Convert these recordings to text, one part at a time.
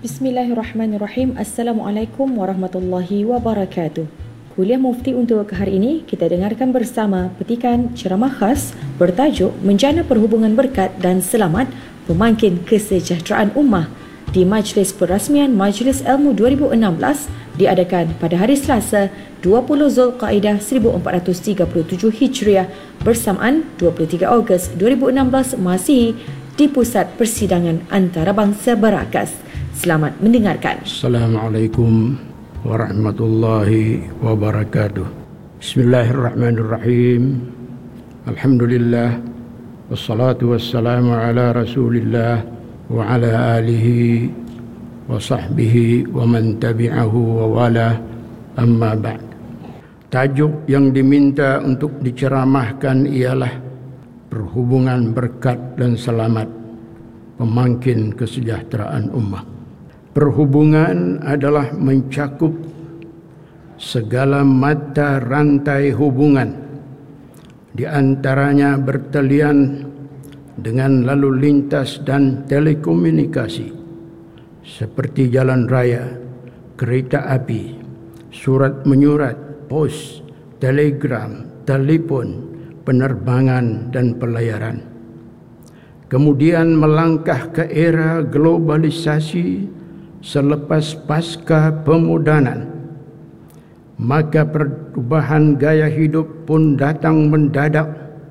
Bismillahirrahmanirrahim. Assalamualaikum warahmatullahi wabarakatuh. Kuliah Mufti untuk hari ini kita dengarkan bersama petikan ceramah khas bertajuk Menjana Perhubungan Berkat dan Selamat Pemangkin Kesejahteraan Ummah di Majlis Perrasmian Majlis Ilmu 2016 diadakan pada hari Selasa 20 Zulqaidah 1437 Hijriah bersamaan 23 Ogos 2016 Masihi di Pusat Persidangan Antarabangsa Berakas. Selamat mendengarkan. Assalamualaikum warahmatullahi wabarakatuh. Bismillahirrahmanirrahim. Alhamdulillah. Wassalatu wassalamu ala rasulillah wa ala alihi wa sahbihi wa man tabi'ahu wa wala, amma ba'd. Tajuk yang diminta untuk diceramahkan ialah perhubungan berkat dan selamat pemangkin kesejahteraan ummah. Perhubungan adalah mencakup segala mata rantai hubungan, di antaranya bertalian dengan lalu lintas dan telekomunikasi seperti jalan raya, kereta api, surat menyurat, pos, telegram, telefon, penerbangan dan pelayaran. Kemudian melangkah ke era globalisasi selepas pasca pemodernan, maka perubahan gaya hidup pun datang mendadak,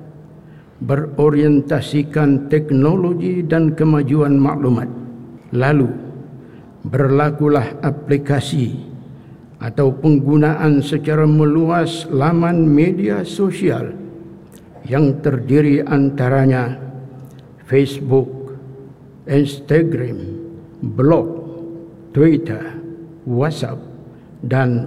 berorientasikan teknologi dan kemajuan maklumat. Lalu berlakulah aplikasi atau penggunaan secara meluas laman media sosial yang terdiri antaranya Facebook, Instagram, blog, Twitter, WhatsApp dan